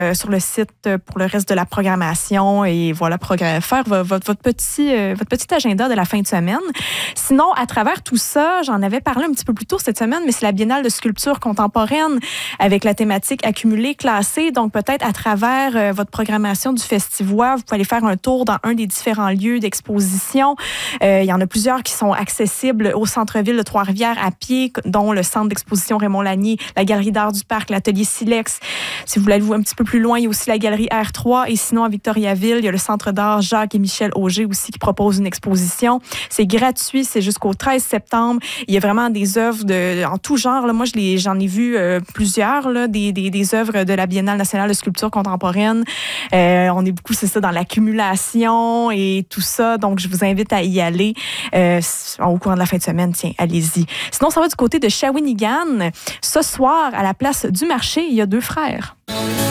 sur le site pour le reste de la programmation et voilà, faire votre petit agenda de la fin de semaine. Sinon, à travers tout ça, j'en avais parlé un petit peu plus tôt cette semaine, mais c'est la Biennale de sculpture contemporaine avec la thématique accumulée, classée. Donc, peut-être à travers votre programmation du Festivois, vous pouvez aller faire un tour dans un des différents lieux d'exposition. Il y en a plusieurs qui sont accessibles au centre-ville de Trois-Rivières à pied, dont le centre d'exposition Raymond Lanier, la Galerie d'art du Parc, l'Atelier Silex. Si vous voulez aller un petit peu plus loin, il y a aussi la Galerie R3. Et sinon, à Victoriaville, il y a le Centre d'art Jacques et Michel Auger aussi qui propose une exposition. C'est gratuit, c'est jusqu'au 13 septembre. Il y a vraiment des œuvres en tout genre. Là. Moi, j'en ai vu plusieurs, là, des œuvres de la Biennale nationale de sculpture contemporaine. On est beaucoup, c'est ça, dans l'accumulation et tout ça. Donc, je vous invite à y aller au cours de la fin de semaine. Tiens, allez-y. Sinon, ça va du côté de Shawinigan. Ce soir, à la place du marché, il y a deux frères.